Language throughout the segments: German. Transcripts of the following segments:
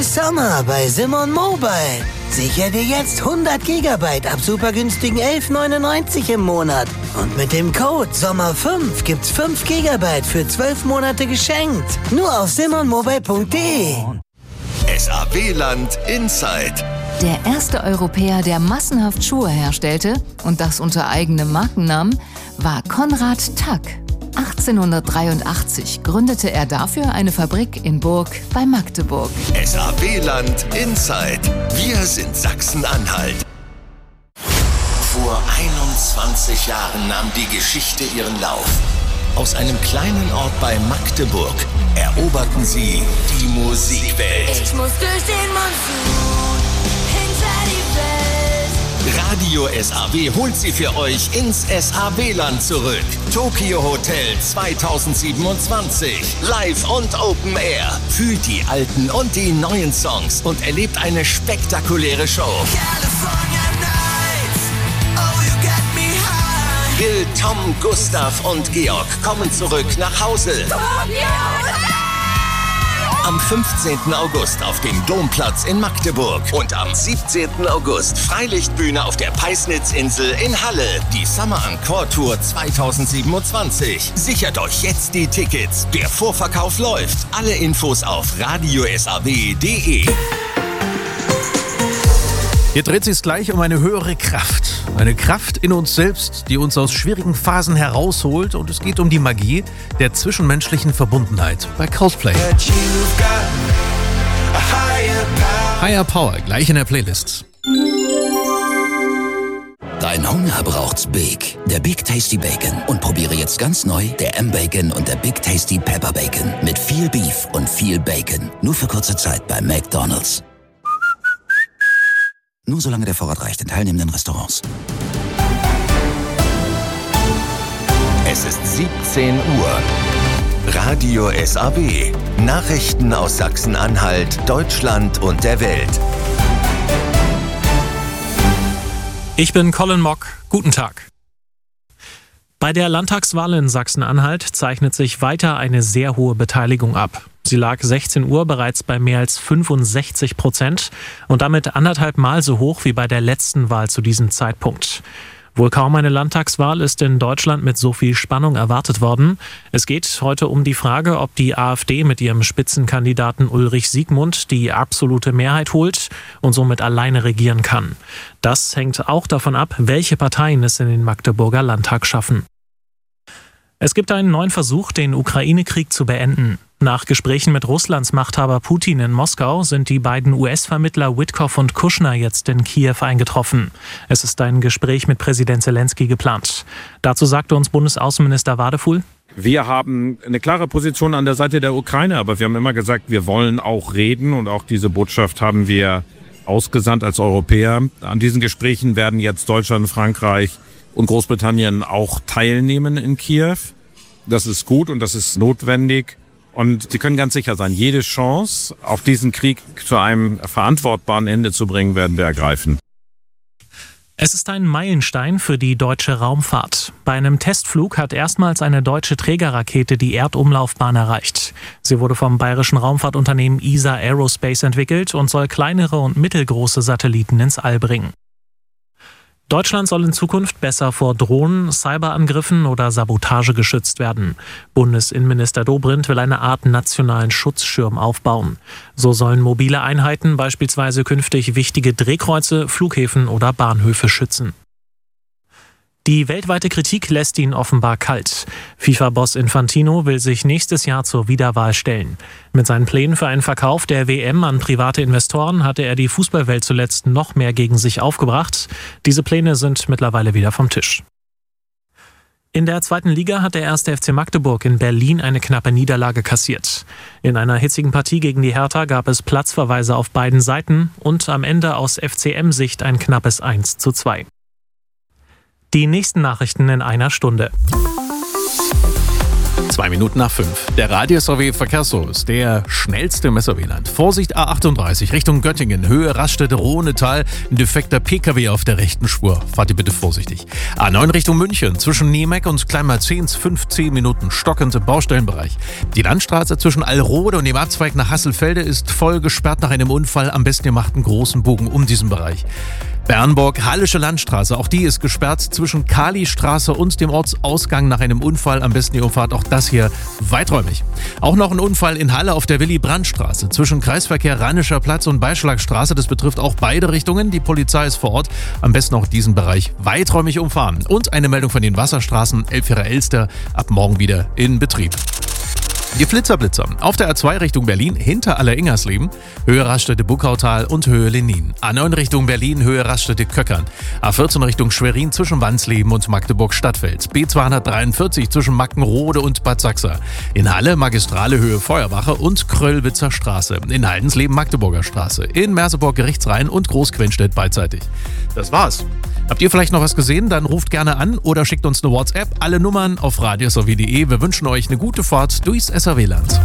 ist Sommer bei Simon Mobile. Sicher dir jetzt 100 GB ab super günstigen 11,99 im Monat. Und mit dem Code SOMMER5 gibt's 5 GB für 12 Monate geschenkt. Nur auf simonmobile.de. SAW-Land Inside. Der erste Europäer, der massenhaft Schuhe herstellte, und das unter eigenem Markennamen, war Konrad Tack. 1883 gründete er dafür eine Fabrik in Burg bei Magdeburg. SAW-Land Inside. Wir sind Sachsen-Anhalt. Vor 21 Jahren nahm die Geschichte ihren Lauf. Aus einem kleinen Ort bei Magdeburg eroberten sie die Musikwelt. Ich muss durch den Monsun hinter die Welt. Radio SAW holt sie für euch ins SAW-Land zurück. Tokyo Hotel 2027. Live und Open Air. Fühlt die alten und die neuen Songs und erlebt eine spektakuläre Show. California Nights, oh you get me high. Bill, Tom, Gustav und Georg kommen zurück nach Hause. Am 15. August auf dem Domplatz in Magdeburg und am 17. August Freilichtbühne auf der Peisnitzinsel in Halle. Die Summer Encore Tour 2027. Sichert euch jetzt die Tickets. Der Vorverkauf läuft. Alle Infos auf radiosaw.de. Hier dreht sich gleich um eine höhere Kraft. Eine Kraft in uns selbst, die uns aus schwierigen Phasen herausholt. Und es geht um die Magie der zwischenmenschlichen Verbundenheit bei Coldplay. Higher Power, gleich in der Playlist. Dein Hunger braucht's Big. Der Big Tasty Bacon. Und probiere jetzt ganz neu der M-Bacon und der Big Tasty Pepper Bacon. Mit viel Beef und viel Bacon. Nur für kurze Zeit bei McDonald's. Nur solange der Vorrat reicht in teilnehmenden Restaurants. Es ist 17 Uhr. Radio SAW. Nachrichten aus Sachsen-Anhalt, Deutschland und der Welt. Ich bin Colin Mock. Guten Tag. Bei der Landtagswahl in Sachsen-Anhalt zeichnet sich weiter eine sehr hohe Beteiligung ab. Sie lag 16 Uhr bereits bei mehr als 65% und damit 1,5 Mal so hoch wie bei der letzten Wahl zu diesem Zeitpunkt. Wohl kaum eine Landtagswahl ist in Deutschland mit so viel Spannung erwartet worden. Es geht heute um die Frage, ob die AfD mit ihrem Spitzenkandidaten Ulrich Siegmund die absolute Mehrheit holt und somit alleine regieren kann. Das hängt auch davon ab, welche Parteien es in den Magdeburger Landtag schaffen. Es gibt einen neuen Versuch, den Ukraine-Krieg zu beenden. Nach Gesprächen mit Russlands Machthaber Putin in Moskau sind die beiden US-Vermittler Witkoff und Kushner jetzt in Kiew eingetroffen. Es ist ein Gespräch mit Präsident Zelensky geplant. Dazu sagte uns Bundesaußenminister Wadefuhl: Wir haben eine klare Position an der Seite der Ukraine, aber wir haben immer gesagt, wir wollen auch reden und auch diese Botschaft haben wir ausgesandt als Europäer. An diesen Gesprächen werden jetzt Deutschland, Frankreich und Großbritannien auch teilnehmen in Kiew. Das ist gut und das ist notwendig. Und Sie können ganz sicher sein, jede Chance, auf diesen Krieg zu einem verantwortbaren Ende zu bringen, werden wir ergreifen. Es ist ein Meilenstein für die deutsche Raumfahrt. Bei einem Testflug hat erstmals eine deutsche Trägerrakete die Erdumlaufbahn erreicht. Sie wurde vom bayerischen Raumfahrtunternehmen ESA Aerospace entwickelt und soll kleinere und mittelgroße Satelliten ins All bringen. Deutschland soll in Zukunft besser vor Drohnen, Cyberangriffen oder Sabotage geschützt werden. Bundesinnenminister Dobrindt will eine Art nationalen Schutzschirm aufbauen. So sollen mobile Einheiten beispielsweise künftig wichtige Drehkreuze, Flughäfen oder Bahnhöfe schützen. Die weltweite Kritik lässt ihn offenbar kalt. FIFA-Boss Infantino will sich nächstes Jahr zur Wiederwahl stellen. Mit seinen Plänen für einen Verkauf der WM an private Investoren hatte er die Fußballwelt zuletzt noch mehr gegen sich aufgebracht. Diese Pläne sind mittlerweile wieder vom Tisch. In der zweiten Liga hat der 1. FC Magdeburg in Berlin eine knappe Niederlage kassiert. In einer hitzigen Partie gegen die Hertha gab es Platzverweise auf beiden Seiten und am Ende aus FCM-Sicht ein knappes 1:2. Die nächsten Nachrichten in einer Stunde. 5:02. Der Radio-SAW-Verkehrsservice, der schnellste im SAW-Land. Vorsicht A38 Richtung Göttingen, Höhe Raststätte-Rohnetal, ein defekter PKW auf der rechten Spur. Fahrt ihr bitte vorsichtig. A9 Richtung München, zwischen Niemeck und Kleinmarzens 15 Minuten stockend im Baustellenbereich. Die Landstraße zwischen Allrode und dem Abzweig nach Hasselfelde ist voll gesperrt nach einem Unfall. Am besten ihr macht einen großen Bogen um diesen Bereich. Bernburg, Hallische Landstraße, auch die ist gesperrt zwischen Kalistraße und dem Ortsausgang nach einem Unfall. Am besten ihr umfahrt auch das hier weiträumig. Auch noch ein Unfall in Halle auf der Willy-Brandt-Straße zwischen Kreisverkehr Rheinischer Platz und Beischlagstraße. Das betrifft auch beide Richtungen. Die Polizei ist vor Ort. Am besten auch diesen Bereich weiträumig umfahren. Und eine Meldung von den Wasserstraßen. Elfjähre-Elster ab morgen wieder in Betrieb. Die Flitzer-Blitzer. Auf der A2 Richtung Berlin, hinter Aller-Ingersleben, Höhe Raststätte Buckautal und Höhe Lenin. A9 Richtung Berlin, Höhe Raststätte Köckern. A14 Richtung Schwerin zwischen Wansleben und Magdeburg-Stadtfeld. B243 zwischen Mackenrode und Bad Sachsa. In Halle Magistrale Höhe Feuerwache und Kröllwitzer Straße. In Haldensleben Magdeburger Straße. In Merseburg Gerichtsrhein und Großquenstedt beidseitig. Das war's. Habt ihr vielleicht noch was gesehen? Dann ruft gerne an oder schickt uns eine WhatsApp. Alle Nummern auf radio.sw.de. Wir wünschen euch eine gute Fahrt durchs SAW-Land.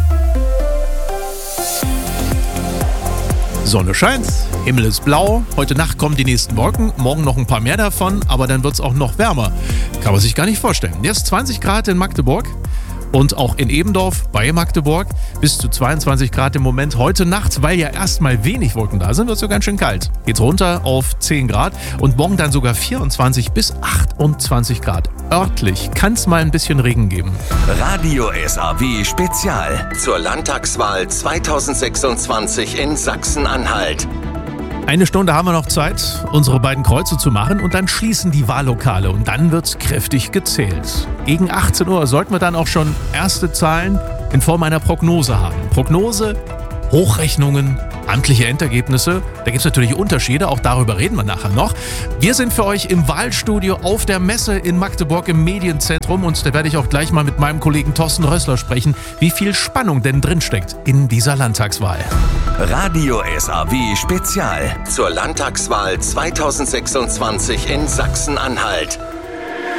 Sonne scheint, Himmel ist blau, heute Nacht kommen die nächsten Wolken, morgen noch ein paar mehr davon, aber dann wird es auch noch wärmer. Kann man sich gar nicht vorstellen. Jetzt 20 Grad in Magdeburg. Und auch in Ebendorf bei Magdeburg bis zu 22 Grad im Moment. Heute Nacht, weil ja erstmal wenig Wolken da sind, wird es so ganz schön kalt. Geht's runter auf 10 Grad und morgen dann sogar 24 bis 28 Grad. Örtlich kann es mal ein bisschen Regen geben. Radio SAW Spezial zur Landtagswahl 2026 in Sachsen-Anhalt. Eine Stunde haben wir noch Zeit, unsere beiden Kreuze zu machen und dann schließen die Wahllokale und dann wird's kräftig gezählt. Gegen 18 Uhr sollten wir dann auch schon erste Zahlen in Form einer Prognose haben. Prognose, Hochrechnungen, amtliche Endergebnisse. Da gibt es natürlich Unterschiede, auch darüber reden wir nachher noch. Wir sind für euch im Wahlstudio auf der Messe in Magdeburg im Medienzentrum und da werde ich auch gleich mal mit meinem Kollegen Thorsten Rössler sprechen, wie viel Spannung denn drinsteckt in dieser Landtagswahl. Radio SAW Spezial zur Landtagswahl 2026 in Sachsen-Anhalt.